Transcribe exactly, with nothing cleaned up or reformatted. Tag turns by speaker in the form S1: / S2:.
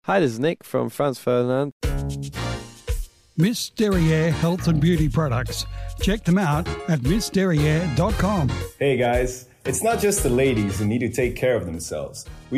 S1: Hi, this is Nick from Franz Ferdinand.
S2: Miss Derriere Health and Beauty Products. Check them out at miss derriere dot com.
S3: Hey guys, it's not just the ladies who need to take care of themselves. We